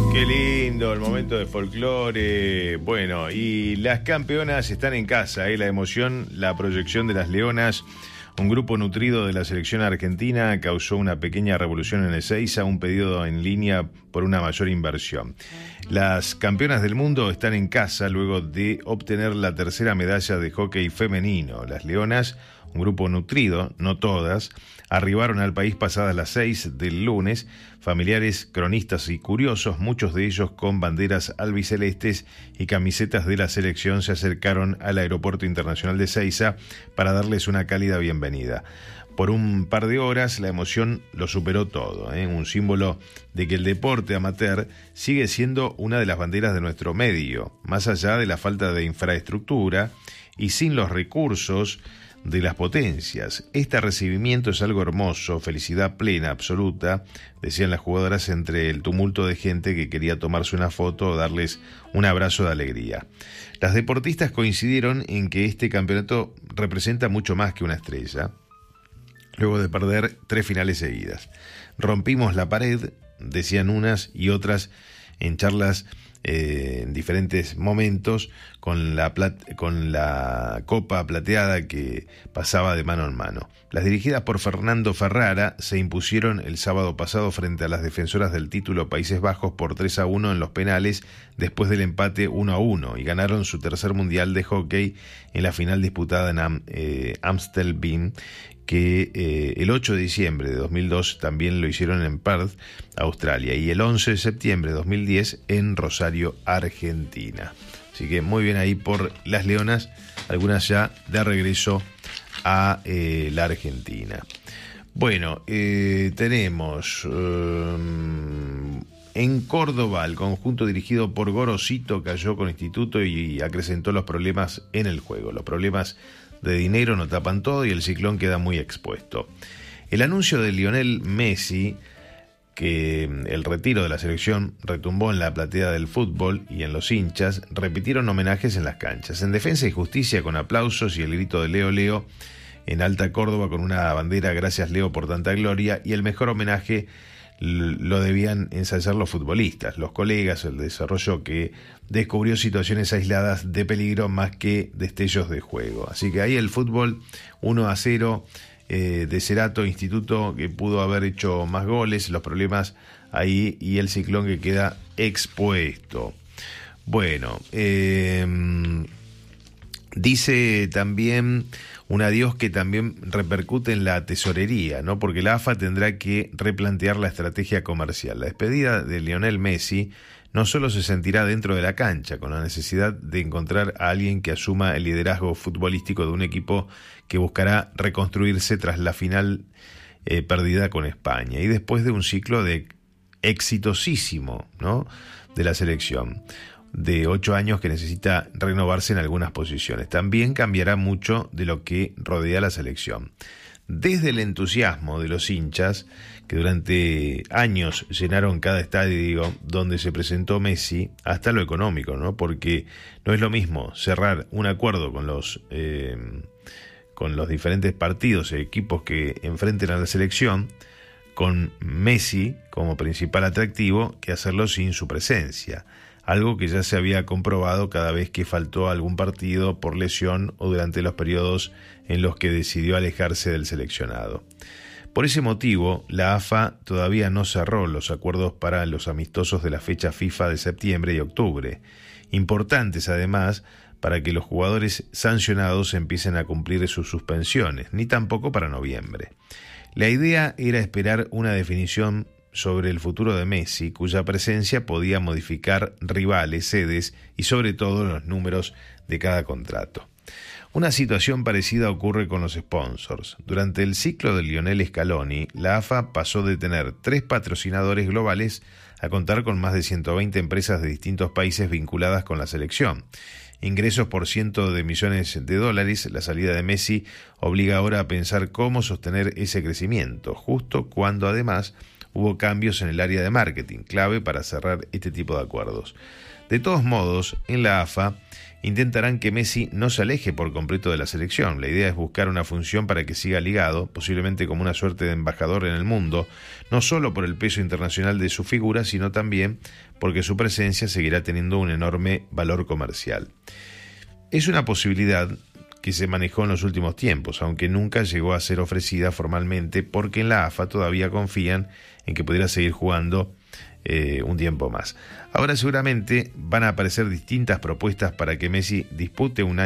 Qué lindo, el momento de folclore. Bueno, y las campeonas están en casa, la emoción, la proyección de las leonas. Un grupo nutrido de la selección argentina causó una pequeña revolución en Ezeiza, un pedido en línea por una mayor inversión. Las campeonas del mundo están en casa luego de obtener la tercera medalla de hockey femenino. Las leonas, un grupo nutrido, no todas, arribaron al país pasadas las 6 del lunes. Familiares, cronistas y curiosos, muchos de ellos con banderas albicelestes y camisetas de la selección, se acercaron al Aeropuerto Internacional de Ezeiza para darles una cálida bienvenida. Por un par de horas la emoción lo superó todo, un símbolo de que el deporte amateur sigue siendo una de las banderas de nuestro medio, más allá de la falta de infraestructura y sin los recursos de las potencias. Este recibimiento es algo hermoso, felicidad plena, absoluta, decían las jugadoras entre el tumulto de gente que quería tomarse una foto o darles un abrazo de alegría. Las deportistas coincidieron en que este campeonato representa mucho más que una estrella, luego de perder 3 finales seguidas. Rompimos la pared, decían unas y otras en charlas en diferentes momentos, con la copa plateada que pasaba de mano en mano. Las dirigidas por Fernando Ferrara se impusieron el sábado pasado frente a las defensoras del título Países Bajos por 3-1 en los penales después del empate 1-1 y ganaron su tercer mundial de hockey en la final disputada en Amstelveen, que el 8 de diciembre de 2002 también lo hicieron en Perth, Australia, y el 11 de septiembre de 2010 en Rosario, Argentina. Así que muy bien ahí por las leonas, algunas ya de regreso a la Argentina. Bueno, tenemos en Córdoba el conjunto dirigido por Gorosito cayó con Instituto y acrecentó los problemas en el juego. Los problemas de dinero no tapan todo y el ciclón queda muy expuesto. El anuncio de Lionel Messi, que el retiro de la selección retumbó en la platea del fútbol y en los hinchas, repitieron homenajes en las canchas. En Defensa y Justicia con aplausos y el grito de Leo Leo, en Alta Córdoba con una bandera gracias Leo por tanta gloria, y el mejor homenaje lo debían ensayar los futbolistas, los colegas, el desarrollo que descubrió situaciones aisladas de peligro más que destellos de juego. Así que ahí el fútbol 1-0 de Cerato, Instituto que pudo haber hecho más goles, los problemas ahí y el ciclón que queda expuesto. Bueno, dice también un adiós que también repercute en la tesorería, ¿no? Porque la AFA tendrá que replantear la estrategia comercial. La despedida de Lionel Messi no solo se sentirá dentro de la cancha, con la necesidad de encontrar a alguien que asuma el liderazgo futbolístico de un equipo que buscará reconstruirse tras la final perdida con España y después de un ciclo de exitosísimo, ¿no?, de la selección, de 8 años que necesita renovarse en algunas posiciones. También cambiará mucho de lo que rodea la selección. Desde el entusiasmo de los hinchas, que durante años llenaron cada estadio donde se presentó Messi, hasta lo económico, ¿no? Porque no es lo mismo cerrar un acuerdo con los diferentes partidos e equipos que enfrenten a la selección, con Messi como principal atractivo, que hacerlo sin su presencia. Algo que ya se había comprobado cada vez que faltó algún partido por lesión o durante los periodos en los que decidió alejarse del seleccionado. Por ese motivo, la AFA todavía no cerró los acuerdos para los amistosos de la fecha FIFA de septiembre y octubre, importantes además para que los jugadores sancionados empiecen a cumplir sus suspensiones, ni tampoco para noviembre. La idea era esperar una definición sobre el futuro de Messi, cuya presencia podía modificar rivales, sedes y sobre todo los números de cada contrato. Una situación parecida ocurre con los sponsors. Durante el ciclo de Lionel Scaloni, la AFA pasó de tener 3 patrocinadores globales a contar con más de 120 empresas de distintos países vinculadas con la selección. Ingresos por cientos de millones de dólares, la salida de Messi obliga ahora a pensar cómo sostener ese crecimiento, justo cuando además hubo cambios en el área de marketing, clave para cerrar este tipo de acuerdos. De todos modos, en la AFA intentarán que Messi no se aleje por completo de la selección. La idea es buscar una función para que siga ligado, posiblemente como una suerte de embajador en el mundo, no solo por el peso internacional de su figura, sino también porque su presencia seguirá teniendo un enorme valor comercial. Es una posibilidad que se manejó en los últimos tiempos, aunque nunca llegó a ser ofrecida formalmente, porque en la AFA todavía confían en que pudiera seguir jugando un tiempo más. Ahora seguramente van a aparecer distintas propuestas para que Messi dispute un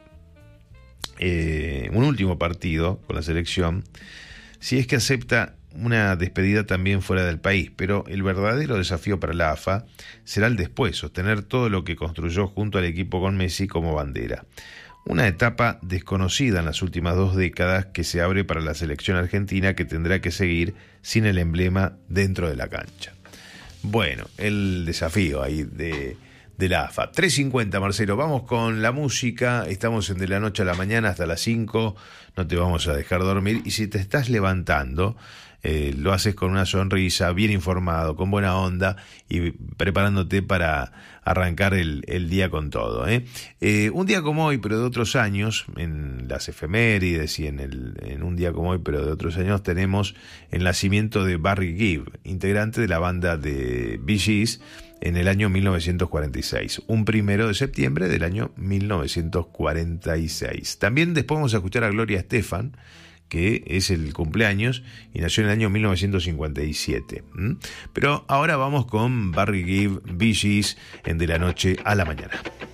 último partido con la selección, si es que acepta una despedida también fuera del país, pero el verdadero desafío para la AFA será el después, sostener todo lo que construyó junto al equipo con Messi como bandera. Una etapa desconocida en las últimas 2 décadas que se abre para la selección argentina, que tendrá que seguir sin el emblema dentro de la cancha. Bueno, el desafío ahí de la AFA. 3:50, Marcelo, vamos con la música. Estamos en De la Noche a la Mañana hasta las 5. No te vamos a dejar dormir. Y si te estás levantando, lo haces con una sonrisa, bien informado, con buena onda y preparándote para arrancar el día con todo. Un día como hoy, pero de otros años, en las efemérides y en un día como hoy, pero de otros años, tenemos el nacimiento de Barry Gibb, integrante de la banda de Bee Gees, en el año 1946, un 1 de septiembre del año 1946. También después vamos a escuchar a Gloria Estefan, que es el cumpleaños y nació en el año 1957. Pero ahora vamos con Barry Gibb, Bee Gees, en De la Noche a la Mañana.